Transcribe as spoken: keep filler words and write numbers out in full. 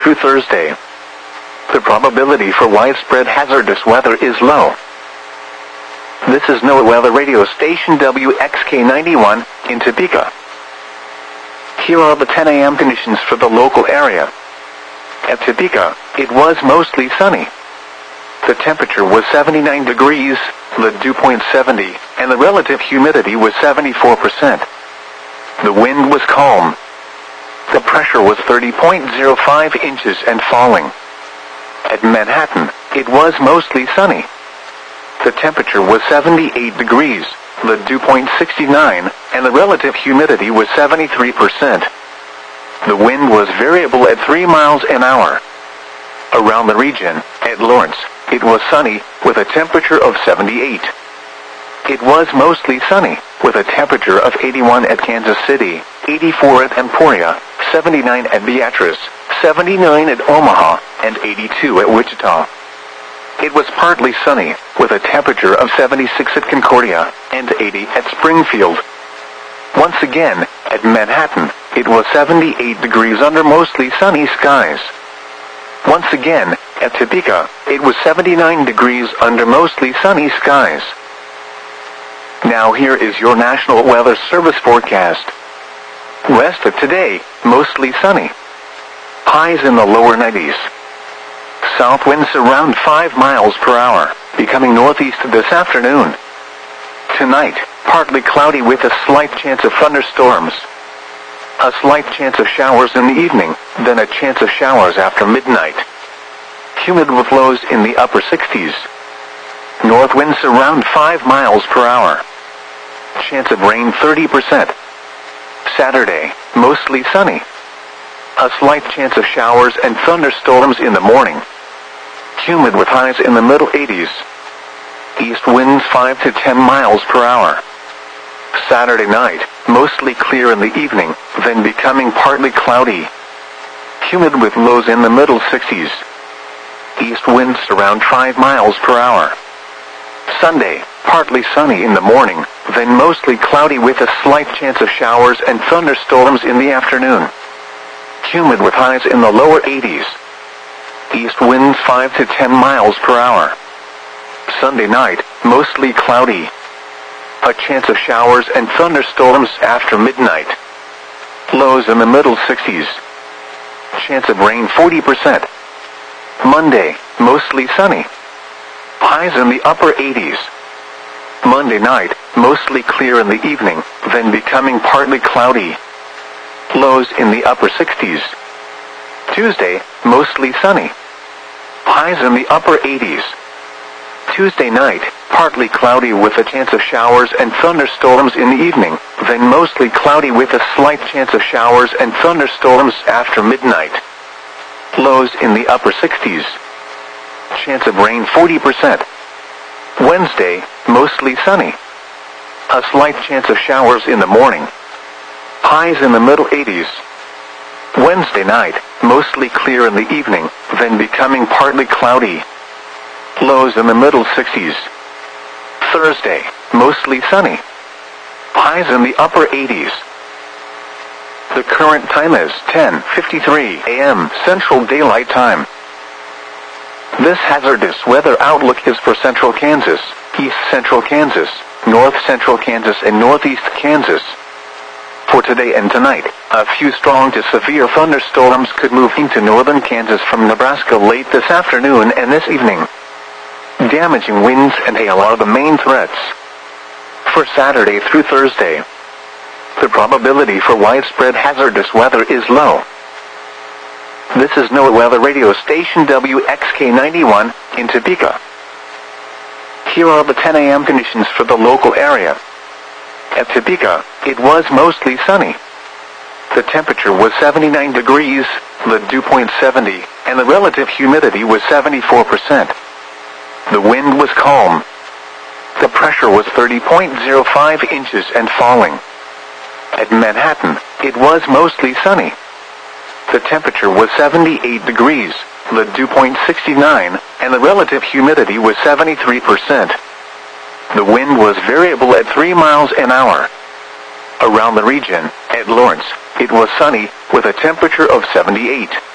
through Thursday. The probability for widespread hazardous weather is low. This is NOAA Weather Radio Station W X K ninety-one in Topeka. Here are the ten A M conditions for the local area. At Topeka, it was mostly sunny. The temperature was seventy-nine degrees, the dew point seventy, and the relative humidity was seventy-four percent. The wind was calm. The pressure was thirty point zero five inches and falling. At Manhattan, it was mostly sunny. The temperature was seventy-eight degrees, the dew point sixty-nine, and the relative humidity was seventy-three percent. The wind was variable at three miles an hour. Around the region, at Lawrence, it was sunny, with a temperature of seventy-eight. It was mostly sunny, with a temperature of eighty-one at Kansas City, eighty-four at Emporia, seventy-nine at Beatrice, seventy-nine at Omaha, and eighty-two at Wichita. It was partly sunny, with a temperature of seventy-six at Concordia, and eighty at Springfield. Once again, at Manhattan, it was seventy-eight degrees under mostly sunny skies. Once again, at Topeka, it was seventy-nine degrees under mostly sunny skies. Now here is your National Weather Service forecast. Rest of today, mostly sunny. Highs in the lower nineties. South winds around five miles per hour, becoming northeast this afternoon. Tonight, partly cloudy with a slight chance of thunderstorms. A slight chance of showers in the evening, then a chance of showers after midnight. Humid with lows in the upper sixties. North winds around five miles per hour. Chance of rain thirty percent. Saturday, mostly sunny. A slight chance of showers and thunderstorms in the morning. Humid with highs in the middle eighties. East winds five to ten miles per hour. Saturday night, mostly clear in the evening, then becoming partly cloudy. Humid with lows in the middle sixties. East winds around five miles per hour. Sunday, partly sunny in the morning, then mostly cloudy with a slight chance of showers and thunderstorms in the afternoon. Humid with highs in the lower eighties. East winds five to ten miles per hour. Sunday night, mostly cloudy. A chance of showers and thunderstorms after midnight. Lows in the middle sixties. Chance of rain forty percent. Monday, mostly sunny. Highs in the upper eighties. Monday night, mostly clear in the evening, then becoming partly cloudy. Lows in the upper sixties. Tuesday, mostly sunny. Highs in the upper eighties. Tuesday night, partly cloudy with a chance of showers and thunderstorms in the evening, then mostly cloudy with a slight chance of showers and thunderstorms after midnight. Lows in the upper sixties. Chance of rain forty percent. Wednesday, mostly sunny. A slight chance of showers in the morning. Highs in the middle eighties. Wednesday night, mostly clear in the evening, then becoming partly cloudy. Lows in the middle sixties. Thursday, mostly sunny. Highs in the upper eighties. The current time is ten fifty-three a m Central Daylight Time. This hazardous weather outlook is for central Kansas, east central Kansas, north central Kansas, and northeast Kansas. For today and tonight, a few strong to severe thunderstorms could move into northern Kansas from Nebraska late this afternoon and this evening. Damaging winds and hail are the main threats. For Saturday through Thursday, the probability for widespread hazardous weather is low. This is NOAA Weather Radio Station W X K ninety-one in Topeka. Here are the ten A M conditions for the local area. At Topeka, it was mostly sunny. The temperature was seventy-nine degrees, the dew point seventy, and the relative humidity was seventy-four percent. The wind was calm. The pressure was thirty point zero five inches and falling. At Manhattan, it was mostly sunny. The temperature was seventy-eight degrees, the dew point sixty-nine, and the relative humidity was seventy-three percent. The wind was variable at three miles an hour. Around the region, at Lawrence, it was sunny, with a temperature of seventy-eight.